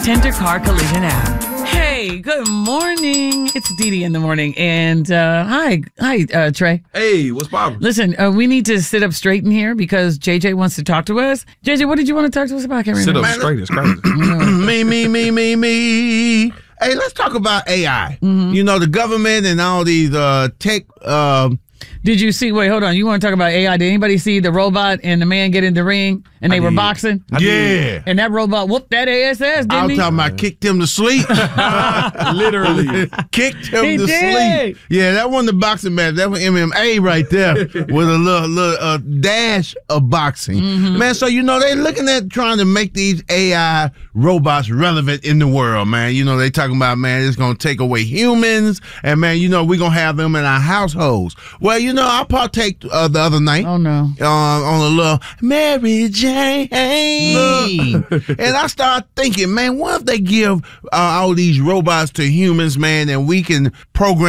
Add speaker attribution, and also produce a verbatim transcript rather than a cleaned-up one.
Speaker 1: Tender Car Collision app. Hey, good morning. It's Dee Dee in the morning. And uh, hi, hi, uh, Trey.
Speaker 2: Hey, what's poppin'?
Speaker 1: Listen, uh, we need to sit up straight in here because J J wants to talk to us. J J, what did you want to talk to us about? I can't
Speaker 2: Sit
Speaker 1: remember.
Speaker 2: up straight is crazy.
Speaker 3: me, me, me, me, me. Hey, let's talk about A I.
Speaker 1: Mm-hmm.
Speaker 3: You know, the government and all these uh, tech. Uh,
Speaker 1: Did you see? Wait, hold on. You want to talk about A I? Did anybody see the robot and the man get in the ring and they
Speaker 2: I
Speaker 1: were
Speaker 2: did.
Speaker 1: boxing?
Speaker 2: I
Speaker 3: yeah.
Speaker 2: did.
Speaker 1: And that robot whooped that ass, didn't
Speaker 3: I was
Speaker 1: he?
Speaker 3: talking about kicked him to sleep.
Speaker 2: Literally.
Speaker 3: kicked him
Speaker 1: He
Speaker 3: to
Speaker 1: did.
Speaker 3: sleep. Yeah, that wasn't the boxing match. That was M M A right there with a little, little uh, dash of boxing.
Speaker 1: Mm-hmm.
Speaker 3: Man, so, you know, they're looking at trying to make these A I robots relevant in the world, man. You know, they talking about, man, it's going to take away humans. And, man, you know, we're going to have them in our households. Well, you know, I partake uh, the other night.
Speaker 1: Oh, no.
Speaker 3: Uh, on a little Mary Jane. And I start thinking, man, what if they give uh, all these robots to humans, man, and we can program